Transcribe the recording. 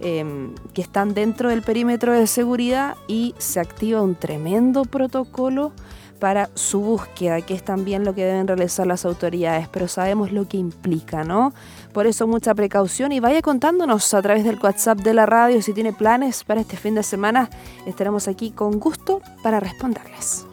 que están dentro del perímetro de seguridad y se activa un tremendo protocolo para su búsqueda, que es también lo que deben realizar las autoridades, pero sabemos lo que implica, ¿no? Por eso mucha precaución y vaya contándonos a través del WhatsApp de la radio si tiene planes para este fin de semana. Estaremos aquí con gusto para responderles.